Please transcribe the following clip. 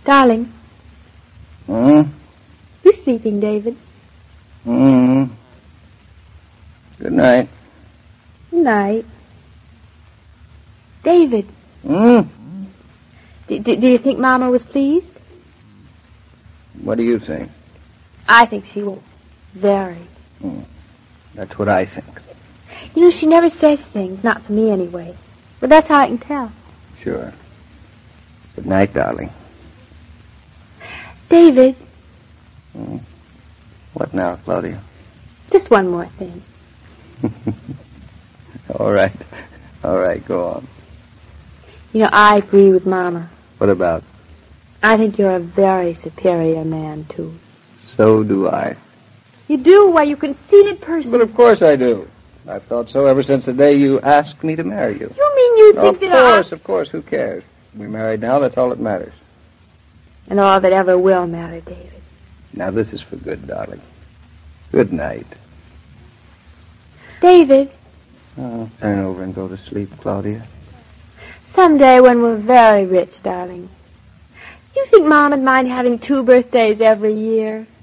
Darling. Hmm? You sleeping, David? Hmm. Good night. Good night. David. Hmm? Do you think Mama was pleased? What do you think? I think she was. Very. That's what I think. You know, she never says things, not for me anyway. But that's how I can tell. Sure. Good night, darling. David. What now, Claudia? Just one more thing. All right. All right, go on. You know, I agree with Mama. What about? I think you're a very superior man, too. So do I. You do? Why, you conceited person. But of course I do. I've thought so ever since the day you asked me to marry you. You mean you think that Of course, who cares? We're married now, that's all that matters. And all that ever will matter, David. Now this is for good, darling. Good night. David. Oh, turn over and go to sleep, Claudia. Someday when we're very rich, darling. You think Mom would mind having 2 birthdays every year?